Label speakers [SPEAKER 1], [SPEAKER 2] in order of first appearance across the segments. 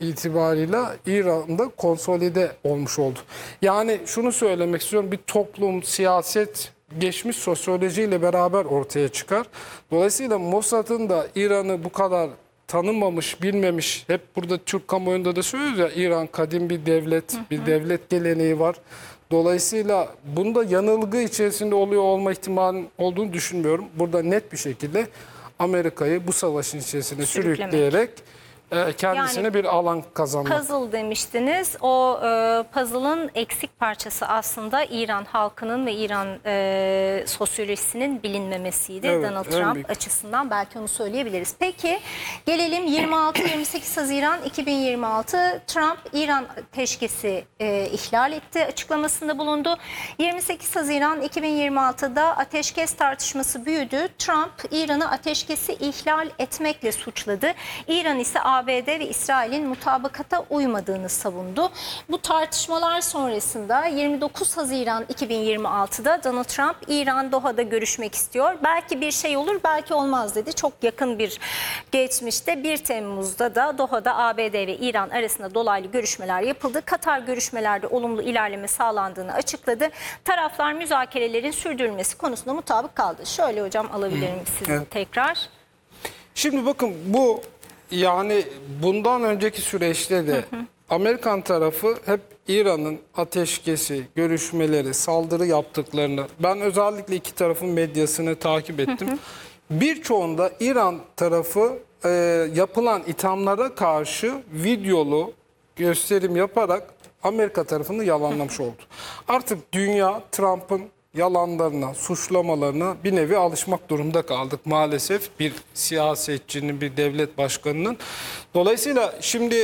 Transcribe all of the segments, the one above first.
[SPEAKER 1] itibarıyla İran'da konsolide olmuş oldu. Yani şunu söylemek istiyorum, bir toplum, siyaset, geçmiş sosyolojiyle beraber ortaya çıkar. Dolayısıyla Mossad'ın da İran'ı bu kadar tanımamış, bilmemiş, hep burada Türk kamuoyunda da söylüyoruz ya, İran kadim bir devlet, bir devlet geleneği var. Dolayısıyla bunda yanılgı içerisinde oluyor olma ihtimalinin olduğunu düşünmüyorum. Burada net bir şekilde Amerika'yı bu savaşın içerisine sürükleyerek kendisine
[SPEAKER 2] Yani
[SPEAKER 1] bir alan kazanmak.
[SPEAKER 2] Puzzle demiştiniz. O puzzle'ın eksik parçası aslında İran halkının ve İran sosyolojisinin bilinmemesiydi.
[SPEAKER 1] Evet,
[SPEAKER 2] Donald
[SPEAKER 1] en
[SPEAKER 2] Trump
[SPEAKER 1] büyük.
[SPEAKER 2] açısından belki onu söyleyebiliriz. Peki gelelim 26-28 Haziran 2026. Trump İran ateşkesi ihlal etti açıklamasında bulundu. 28 Haziran 2026'da ateşkes tartışması büyüdü. Trump İran'ı ateşkesi ihlal etmekle suçladı. İran ise ABD ve İsrail'in mutabakata uymadığını savundu. Bu tartışmalar sonrasında 29 Haziran 2026'da Donald Trump İran Doha'da görüşmek istiyor. Belki bir şey olur, belki olmaz dedi. Çok yakın bir geçmişte 1 Temmuz'da da Doha'da ABD ve İran arasında dolaylı görüşmeler yapıldı. Katar görüşmelerde olumlu ilerleme sağlandığını açıkladı. Taraflar müzakerelerin sürdürülmesi konusunda mutabık kaldı. Şöyle hocam alabilirim sizi
[SPEAKER 1] Evet.
[SPEAKER 2] tekrar.
[SPEAKER 1] Şimdi bakın, bu yani bundan önceki süreçte de Amerikan tarafı hep İran'ın ateşkesi, görüşmeleri, saldırı yaptıklarını, ben özellikle iki tarafın medyasını takip ettim. Birçoğunda İran tarafı yapılan ithamlara karşı videolu gösterim yaparak Amerika tarafını yalanlamış oldu. Artık dünya Trump'ın yalanlarına, suçlamalarına bir nevi alışmak durumunda kaldık maalesef, bir siyasetçinin, bir devlet başkanının. Dolayısıyla şimdi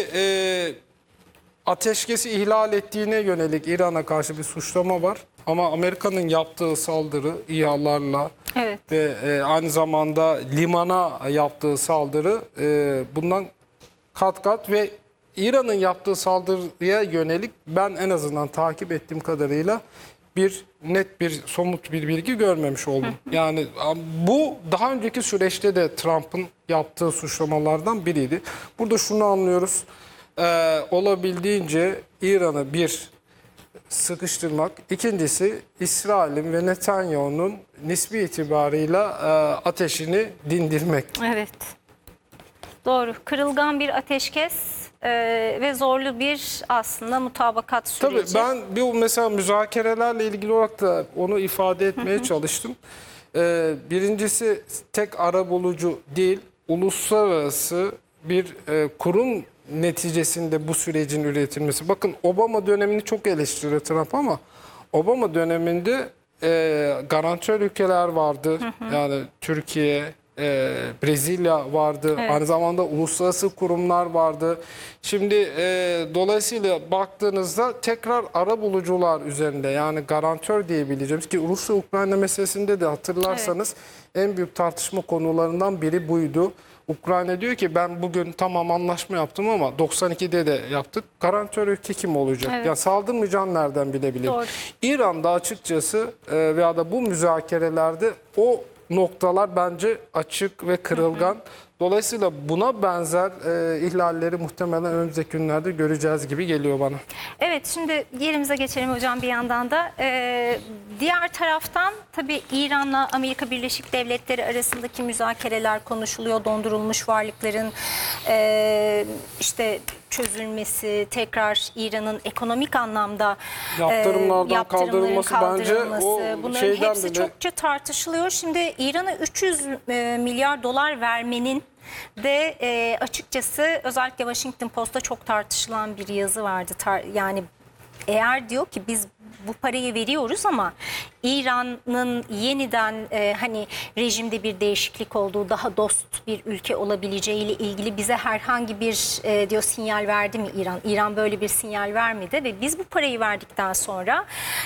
[SPEAKER 1] ateşkesi ihlal ettiğine yönelik İran'a karşı bir suçlama var. Ama Amerika'nın yaptığı saldırı İHA'larla
[SPEAKER 2] Evet.
[SPEAKER 1] ve aynı zamanda limana yaptığı saldırı bundan kat kat ve İran'ın yaptığı saldırıya yönelik ben en azından takip ettiğim kadarıyla bir net bir somut bir bilgi görmemiş oldum. Yani bu daha önceki süreçte de Trump'ın yaptığı suçlamalardan biriydi. Burada şunu anlıyoruz. Olabildiğince İran'ı bir sıkıştırmak, ikincisi İsrail'in ve Netanyahu'nun nispi itibarıyla ateşini dindirmek.
[SPEAKER 2] Evet. Doğru. Kırılgan bir ateşkes ve zorlu bir aslında mutabakat süreci.
[SPEAKER 1] Tabii ben bir mesela müzakerelerle ilgili olarak da onu ifade etmeye çalıştım. Birincisi tek arabulucu değil, uluslararası bir kurum neticesinde bu sürecin üretilmesi. Bakın, Obama dönemini çok eleştiriyor Trump ama Obama döneminde garantör ülkeler vardı. Yani Türkiye, Brezilya vardı.
[SPEAKER 2] Evet.
[SPEAKER 1] Aynı zamanda uluslararası kurumlar vardı. Şimdi dolayısıyla baktığınızda tekrar arabulucular üzerinde, yani garantör diyebileceğimiz, ki Rusya-Ukrayna meselesinde de hatırlarsanız en büyük tartışma konularından biri buydu. Ukrayna diyor ki ben bugün tamam anlaşma yaptım ama 92'de de yaptık. Garantör ülke kim olacak?
[SPEAKER 2] Evet.
[SPEAKER 1] Ya saldırmayacağını nereden bilebilirim?
[SPEAKER 2] Doğru.
[SPEAKER 1] İran'da açıkçası veya da bu müzakerelerde o noktalar bence açık ve kırılgan. Dolayısıyla buna benzer ihlalleri muhtemelen önümüzdeki günlerde göreceğiz gibi geliyor bana.
[SPEAKER 2] Evet, şimdi yerimize geçelim hocam bir yandan da. Diğer taraftan tabii İran'la Amerika Birleşik Devletleri arasındaki müzakereler konuşuluyor. Dondurulmuş varlıkların işte çözülmesi, tekrar İran'ın ekonomik anlamda
[SPEAKER 1] Yaptırımlardan kaldırılması bence o
[SPEAKER 2] bunların
[SPEAKER 1] şeyden
[SPEAKER 2] hepsi
[SPEAKER 1] bile...
[SPEAKER 2] çokça tartışılıyor. Şimdi İran'a 300 milyar dolar vermenin de açıkçası özellikle Washington Post'ta çok tartışılan bir yazı vardı. Yani eğer diyor ki biz bu parayı veriyoruz ama İran'ın yeniden hani rejimde bir değişiklik olduğu, daha dost bir ülke olabileceğiyle ilgili bize herhangi bir diyor sinyal verdi mi İran? İran böyle bir sinyal vermedi ve biz bu parayı verdikten sonra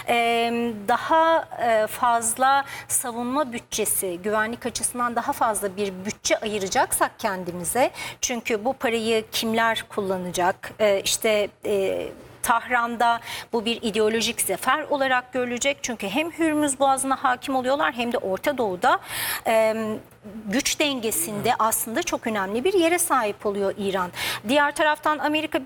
[SPEAKER 2] daha fazla savunma bütçesi, güvenlik açısından daha fazla bir bütçe ayıracaksak kendimize, çünkü bu parayı kimler kullanacak? İşte Tahran'da bu bir ideolojik zafer olarak görülecek. Çünkü hem Hürmüz Boğazı'na hakim oluyorlar hem de Orta Doğu'da güç dengesinde aslında çok önemli bir yere sahip oluyor İran. Diğer taraftan Amerika